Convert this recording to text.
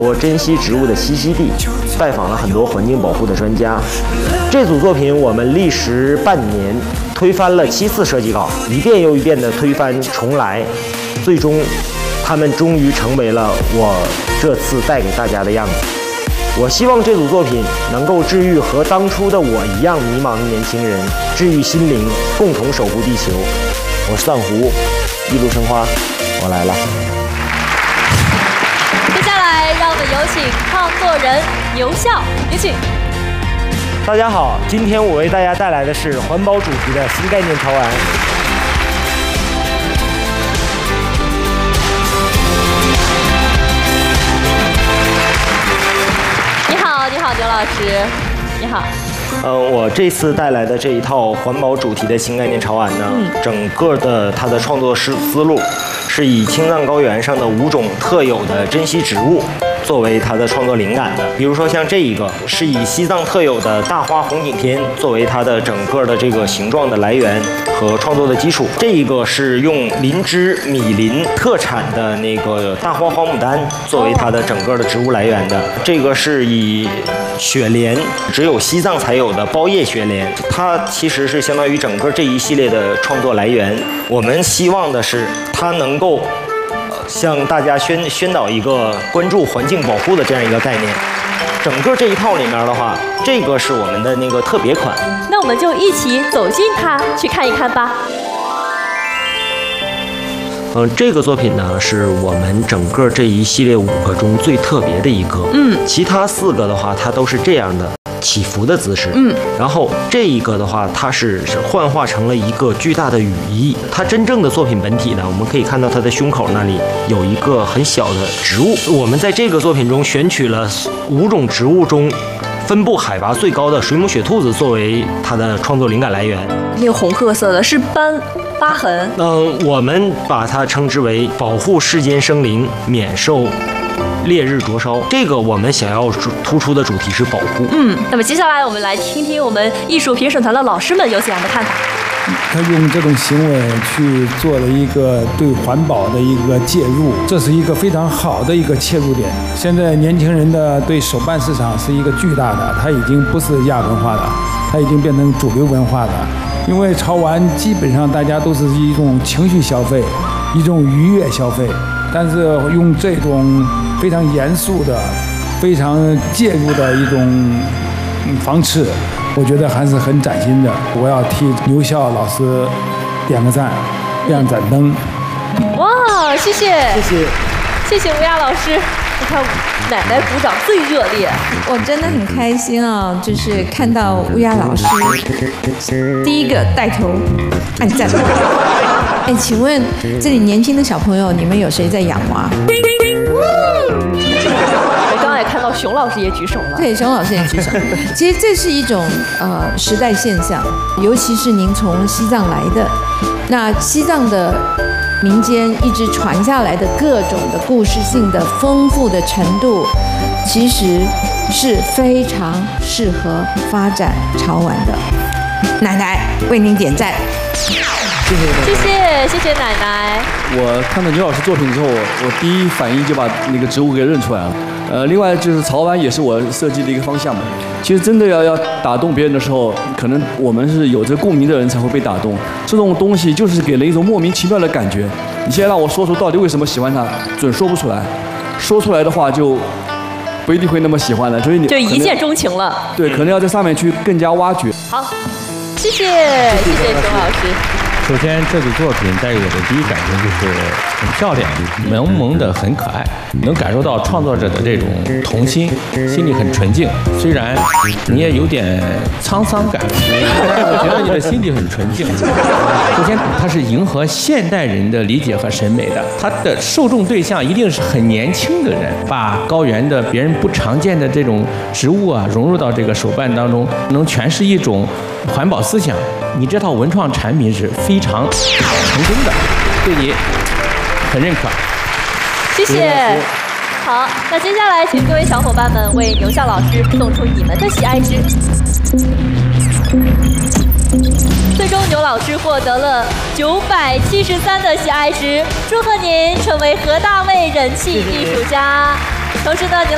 我珍稀植物的栖息地，拜访了很多环境保护的专家。这组作品我们历时半年，推翻了7次设计稿，一遍又一遍的推翻重来，最终他们终于成为了我这次带给大家的样子。我希望这组作品能够治愈和当初的我一样迷茫的年轻人，治愈心灵，共同守护地球。我是散狐，一路生花，我来了。 接下来，让我们有请创作人牛笑，有请。 大家好，今天我为大家带来的是环保主题的新概念潮玩。 你好，牛老师，你好。 我这次带来的这一套环保主题的新概念潮玩呢，整个的它的创作思路是以青藏高原上的5种特有的珍稀植物作为它的创作灵感的。比如说像这一个是以西藏特有的大花红景天作为它的整个的这个形状的来源和创作的基础。这一个是用林芝米林特产的那个大花黄牡丹作为它的整个的植物来源的。这个是以雪莲，只有西藏才有的包叶雪莲，它其实是相当于整个这一系列的创作来源。我们希望的是它能够向大家宣导一个关注环境保护的这样一个概念。整个这一套里面的话，这个是我们的那个特别款。 那我们就一起走进它，去看一看吧。 这个作品呢是我们整个这一系列5个中最特别的一个。其他4个的话，它都是这样的起伏的姿势。然后这一个的话，它是幻化成了一个巨大的羽翼。它真正的作品本体呢，我们可以看到它的胸口那里有一个很小的植物。我们在这个作品中选取了5种植物中分布海拔最高的水母雪兔子作为它的创作灵感来源。 那个红褐色的是疤痕。 我们把它称之为保护世间生灵，免受烈日灼烧。这个我们想要突出的主题是保护。 那么接下来我们来听听我们艺术评审团的老师们有怎样的看法。 他用这种行为去做了一个对环保的一个介入，这是一个非常好的一个切入点。现在年轻人的对手办市场是一个巨大的，它已经不是亚文化了，它已经变成主流文化了。因为潮玩基本上大家都是一种情绪消费，一种愉悦消费，但是用这种非常严肃的、非常介入的一种方式，我觉得还是很崭新的。我要替牛笑老师点个赞，亮盏灯。 哇，谢谢吴亚老师。你看奶奶鼓掌最热烈。 我真的很开心啊，就是看到乌鸦老师第一个带头按赞。请问这里年轻的小朋友，你们有谁在养蛙？ 我刚刚也看到熊老师也举手了。 对，熊老师也举手。其实这是一种时代现象，尤其是您从西藏来的，那西藏的民间一直传下来的各种的故事性的丰富的程度，其实是非常适合发展潮玩的。奶奶为您点赞。 谢谢奶奶。 我看到牛老师作品之后，我第一反应就把那个植物给认出来了。另外就是潮玩也是我设计的一个方向嘛。其实真的要打动别人的时候，可能我们是有着共鸣的人才会被打动。这种东西就是给人一种莫名其妙的感觉。你现在让我说出到底为什么喜欢它，准说不出来。说出来的话就不一定会那么喜欢了，所以你就一见钟情了。 对，可能要在上面去更加挖掘。 好，谢谢熊老师。 首先，这组作品带给我的第一感觉就是很漂亮，萌萌的，很可爱，能感受到创作者的这种童心，心里很纯净。虽然你也有点沧桑感，但是我觉得你的心里很纯净。首先，它是迎合现代人的理解和审美的，它的受众对象一定是很年轻的人，把高原的别人不常见的这种植物啊融入到这个手办当中，能诠释一种环保思想。你这套文创产品是非常成功的，对你很认可。 谢谢。好，那接下来请各位小伙伴们为牛笑老师送出你们的喜爱值。最终牛老师获得了973的喜爱值，祝贺您成为何大卫人气艺术家。同时呢，牛